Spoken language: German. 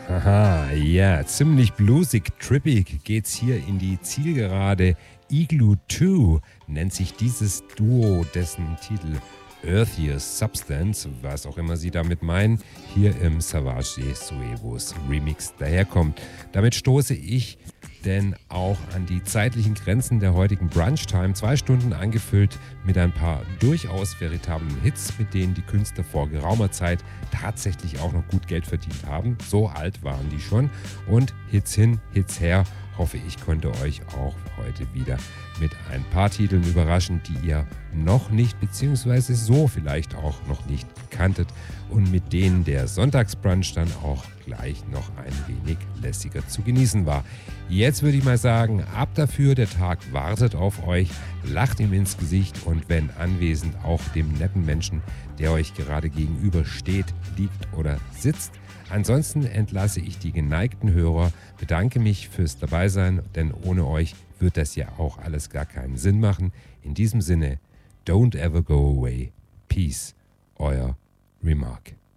Haha, ja, ziemlich bluesig, trippig geht's hier in die Zielgerade. Igloo 2 nennt sich dieses Duo, dessen Titel Earthier Substance, was auch immer sie damit meinen, hier im Savage Suevos Remix daherkommt. Damit stoße ich denn auch an die zeitlichen Grenzen der heutigen Brunchtime. 2 Stunden angefüllt mit ein paar durchaus veritablen Hits, mit denen die Künstler vor geraumer Zeit tatsächlich auch noch gut Geld verdient haben. So alt waren die schon. Und Hits hin, Hits her. Hoffe, ich konnte euch auch heute wieder mit ein paar Titeln überraschen, die ihr noch nicht, beziehungsweise so vielleicht auch noch nicht kanntet und mit denen der Sonntagsbrunch dann auch gleich noch ein wenig lässiger zu genießen war. Jetzt würde ich mal sagen, ab dafür, der Tag wartet auf euch, lacht ihm ins Gesicht und wenn anwesend auch dem netten Menschen, der euch gerade gegenüber steht, liegt oder sitzt. Ansonsten entlasse ich die geneigten Hörer, bedanke mich fürs Dabeisein, denn ohne euch wird das ja auch alles gar keinen Sinn machen. In diesem Sinne, don't ever go away. Peace, euer Remark.